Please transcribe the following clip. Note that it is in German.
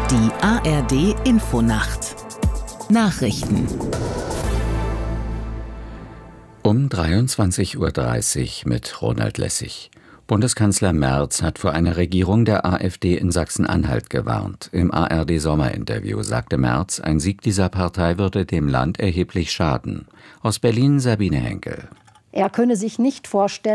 Die ARD Infonacht Nachrichten um 23:30 Uhr mit Ronald Lessig. Bundeskanzler Merz hat vor einer Regierung der AfD in Sachsen-Anhalt gewarnt. Im ARD-Sommerinterview sagte Merz, ein Sieg dieser Partei würde dem Land erheblich schaden. Aus Berlin Sabine Henkel. Er könne sich nicht vorstellen,